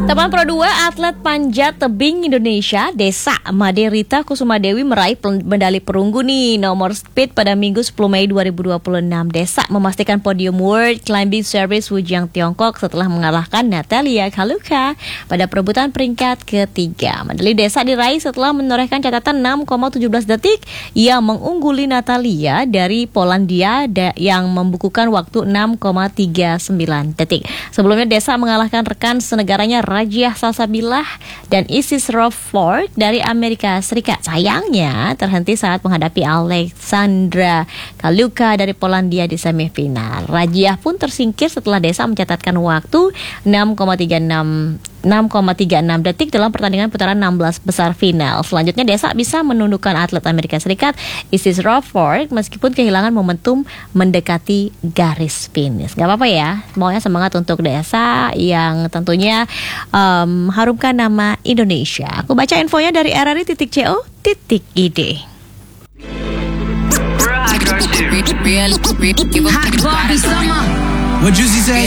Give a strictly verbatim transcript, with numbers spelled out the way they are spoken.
Teman Pro dua, atlet panjat tebing Indonesia, Desa Maderita Kusumadewi meraih medali perunggu nih nomor speed pada Minggu sepuluh Mei dua ribu dua puluh enam. Desa memastikan podium World Climbing Series Wujiang Tiongkok setelah mengalahkan Natalia Kaluka pada perebutan peringkat ketiga. Medali Desa diraih setelah menorehkan catatan enam koma satu tujuh detik yang mengungguli Natalia dari Polandia yang membukukan waktu enam koma tiga sembilan detik. Sebelumnya Desa mengalahkan rekan senegaranya Rajiah Salsabilah dan Isis Crawford dari Amerika Serikat. Sayangnya terhenti saat menghadapi Alexandra Kaluka dari Polandia di semifinal. Rajiah pun tersingkir setelah Desa mencatatkan waktu enam koma tiga enam detik dalam pertandingan putaran enam belas besar final. Selanjutnya Desa bisa menundukkan atlet Amerika Serikat Isis Crawford meskipun kehilangan momentum mendekati garis finish. Gak apa-apa ya, semuanya semangat untuk Desa yang tentunya um, harumkan nama Indonesia. Aku baca infonya dari r r i titik co titik i d. What Juicy say?